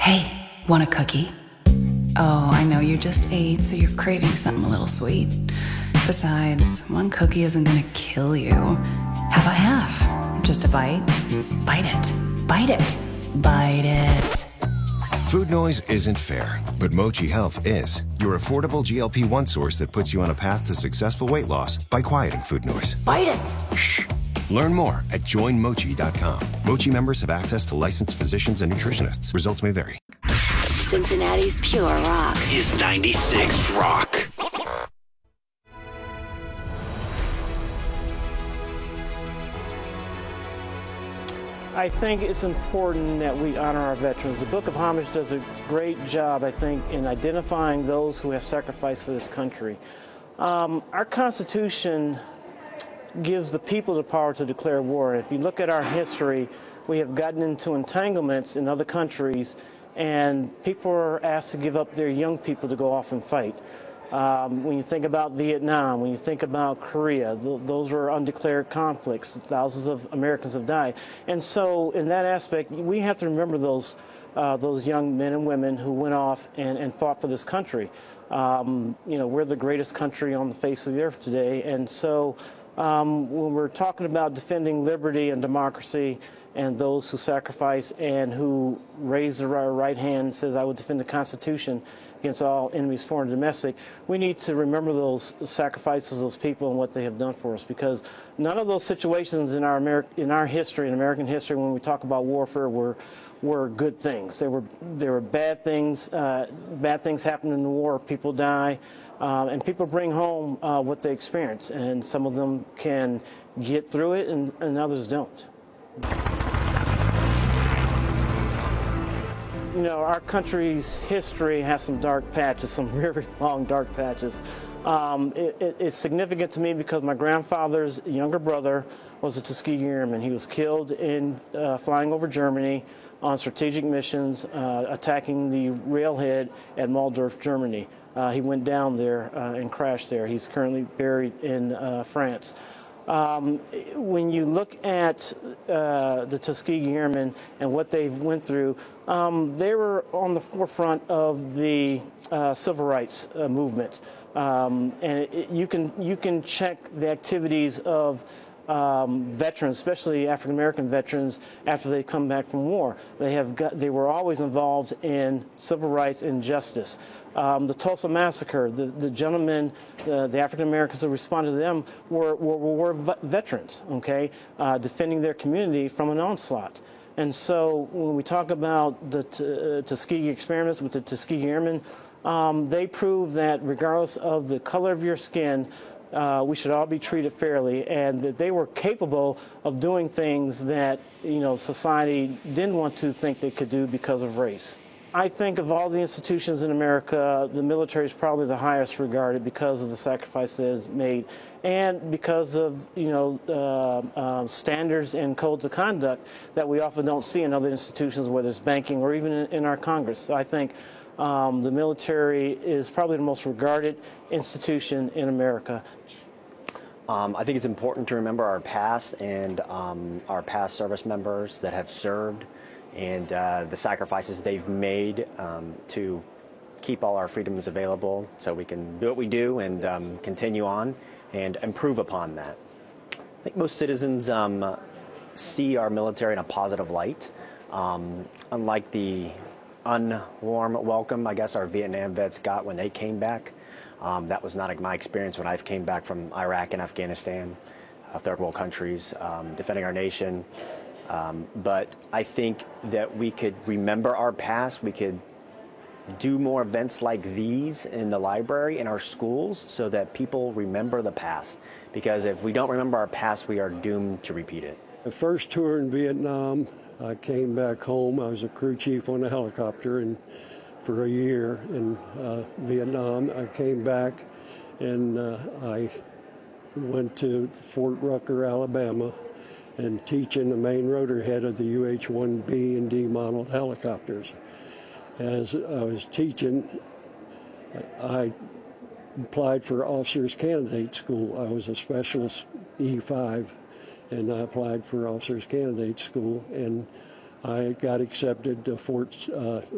Hey, want a cookie? Oh, I know you just ate, so you're craving something a little sweet. Besides, one cookie isn't gonna kill you. How about half? Just a bite? Bite it. Bite it. Bite it. Food noise isn't fair, but Mochi Health is. Your affordable GLP-1 source that puts you on a path to successful weight loss by quieting food noise. Bite it. Shh. Learn more at joinmochi.com. Mochi members have access to licensed physicians and nutritionists. Results may vary. Cincinnati's Pure Rock is 96 Rock. I think it's important that we honor our veterans. The Book of Homage does a great job, I think, in identifying those who have sacrificed for this country. Our Constitution gives the people the power to declare war. If you look at our history, we have gotten into entanglements in other countries, and people are asked to give up their young people to go off and fight. When you think about Vietnam, when you think about Korea, those were undeclared conflicts. Thousands of Americans have died. And so in that aspect, we have to remember those young men and women who went off and fought for this country. We're the greatest country on the face of the earth today. And so when we're talking about defending liberty and democracy and those who sacrifice and who raise their right hand and says, I will defend the Constitution against all enemies, foreign and domestic, we need to remember those sacrifices, those people, and what they have done for us. Because none of those situations in our history, in American history, when we talk about warfare, were good things. They were bad things. Bad things happen in the war. People die, and people bring home what they experience. And some of them can get through it, and others don't. You know, our country's history has some dark patches, some very long dark patches. It's significant to me because my grandfather's younger brother was a Tuskegee Airman. He was killed in flying over Germany on strategic missions, attacking the railhead at Waldorf, Germany. He went down there and crashed there. He's currently buried in France. When you look at the Tuskegee Airmen and what they've went through, they were on the forefront of the civil rights movement, you can check the activities of veterans, especially African American veterans, after they come back from war. They were always involved in civil rights and justice. The Tulsa Massacre, the gentlemen, the African Americans who responded to them were veterans, defending their community from an onslaught. And so when we talk about the Tuskegee experiments with the Tuskegee Airmen, they prove that regardless of the color of your skin, we should all be treated fairly, and that they were capable of doing things that society didn't want to think they could do because of race. I think of all the institutions in America, the military is probably the highest regarded because of the sacrifice that is made, and because of standards and codes of conduct that we often don't see in other institutions, whether it's banking or even in our Congress. So I think the military is probably the most regarded institution in America. I think it's important to remember our past and our past service members that have served, and the sacrifices they've made to keep all our freedoms available so we can do what we do and continue on and improve upon that. I think most citizens see our military in a positive light. Unlike the unwarm welcome, I guess, our Vietnam vets got when they came back. That was not my experience when I came back from Iraq and Afghanistan, third world countries, defending our nation. But I think that we could remember our past. We could do more events like these in the library, in our schools, so that people remember the past. Because if we don't remember our past, we are doomed to repeat it. The first tour in Vietnam, I came back home. I was a crew chief on a helicopter for a year in Vietnam. I came back and I went to Fort Rucker, Alabama, and teaching the main rotor head of the UH-1B and D model helicopters. As I was teaching, I applied for Officers Candidate School. I was a specialist E5, and I applied for Officers Candidate School, and I got accepted to Fort